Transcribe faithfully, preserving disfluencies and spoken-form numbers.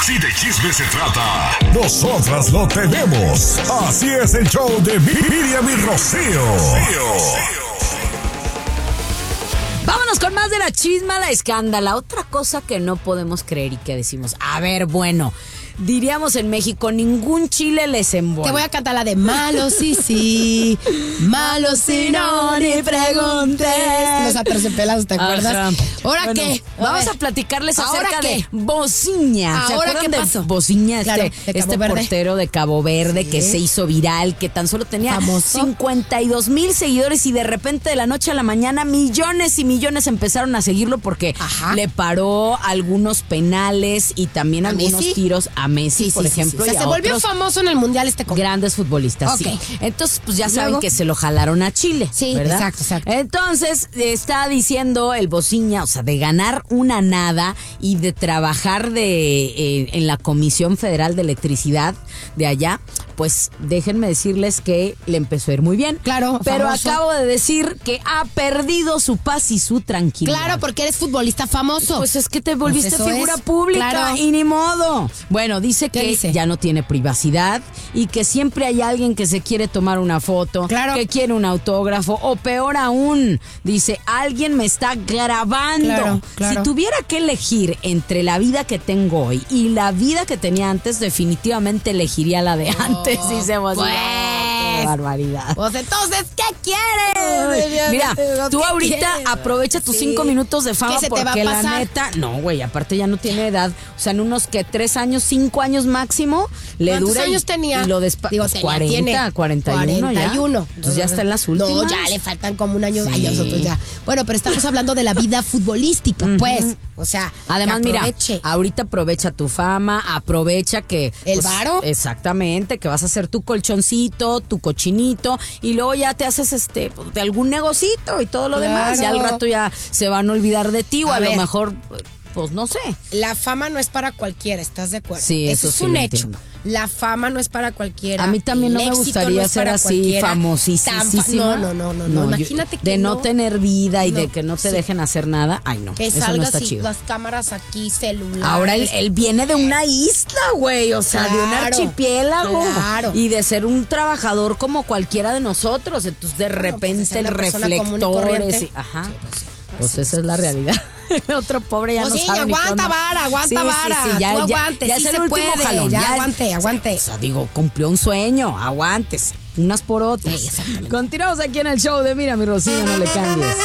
Si de chisme se trata, nosotras lo tenemos. Así es el show de Miriam y Rocío. Vámonos con más de la chisma, la escándala. Otra cosa que no podemos creer y que decimos, a ver, bueno, diríamos en México, ningún chile les embona. Te voy a cantar la de malo sí, sí, malo si no, ni preguntes. Los aterciopelados, ¿te acuerdas? Ajá. ¿Ahora Bueno, qué? Vamos ver. a platicarles ¿Ahora acerca qué? de Bociña. ¿Se ¿Ahora acuerdan qué de pasó? Bociña, Claro, este, de Cabo este Verde. portero de Cabo Verde Sí. que se hizo viral, que tan solo tenía Famoso. cincuenta y dos mil seguidores y de repente de la noche a la mañana millones y millones empezaron a seguirlo porque Ajá. le paró algunos penales y también ¿A algunos Messi? tiros a Messi, Sí, por sí, sí, ejemplo. sí. O sea, y a se volvió otros famoso en el mundial este con... grandes futbolistas, Ok. sí. Entonces, pues ya ¿Y saben luego? que se lo jalaron a Chile, Sí, ¿verdad? exacto, exacto. Entonces, está diciendo el Bociña, o sea, de ganar una nada y de trabajar de eh, en la Comisión Federal de Electricidad de allá, pues déjenme decirles que le empezó a ir muy bien. Claro, Pero famoso. acabo de decir que ha perdido su paz y su tranquilidad. Claro, porque eres futbolista famoso. Pues es que te volviste Pues eso figura es, pública claro. y ni modo. Bueno, dice ¿Qué que dice? ya no tiene privacidad y que siempre hay alguien que se quiere tomar una foto, Claro. que quiere un autógrafo o peor aún, dice, alguien me está grabando. Claro, claro. Si tuviera que elegir entre la vida que tengo hoy y la vida que tenía antes, definitivamente elegiría la de antes, dice Bociña. pues. Qué barbaridad. Pues entonces, ¿qué quieres? Mira, tú ¿Qué ahorita quieres? aprovecha tus Sí. cinco minutos de fama ¿Qué se te va a porque la pasar? neta, no, güey, aparte ya no tiene edad, o sea, en unos que tres años, cinco años máximo, le ¿Cuántos dura y- años tenía? y lo despa Digo, pues tenía, cuarenta, tiene cuarenta y uno cuarenta y uno. ya. Entonces ya está en las últimas. No, ya le faltan como un año Sí. a nosotros ya. Bueno, pero estamos hablando de la vida futbolística, pues. O sea, Además, que mira, aproveche. ahorita aprovecha tu fama, aprovecha que... ¿El varo? Exactamente, que vas a hacer tu colchoncito, tu cochinito, y luego ya te haces este pues, de algún negocito y todo lo Claro. demás. Ya al rato ya se van a olvidar de ti o A a, lo ver. mejor, pues no sé. La fama no es para cualquiera, ¿estás de acuerdo? Sí, eso es sí un lo hecho. entiendo. La fama no es para cualquiera. A mí también El no me éxito gustaría no es ser para así cualquiera. famosísima. Tan fa- No, no, no, no, no. yo- Imagínate que de no, no tener vida y de No, que no te sí. dejen hacer nada. Ay, no, Que eso no salgas está y chido. las cámaras aquí, celulares. Ahora él, él viene de una isla, güey, o sea, de un Claro, archipiélago. claro. Y de ser un trabajador como cualquiera de nosotros. Entonces, de repente, pues, es una el persona común y reflectores. corriente. Y, ajá. Sí, pues, sí. Pues esa es la realidad. Otro pobre ya Pues no sí, sabe ni aguanta qué onda. vara, aguanta Sí, sí, vara. sí, ya, Tú ya- aguante, ya sí es el se último puede. jalón. Ya aguante, aguante. O sea, digo, cumplió un sueño, aguántese. Unas por otras. Sí, exactamente. Continuamos aquí en el show de Mira, mi Rocío, no le cambies.